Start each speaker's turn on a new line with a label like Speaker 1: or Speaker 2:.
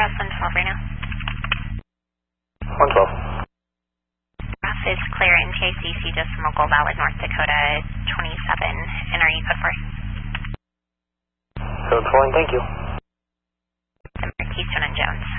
Speaker 1: Cross 112 right now.
Speaker 2: 112.
Speaker 1: Cross is clear in KCC Decimal Gold Valley, North Dakota 27. NRE code 4.
Speaker 2: Code 4, and thank you.
Speaker 1: Keystone and Jones.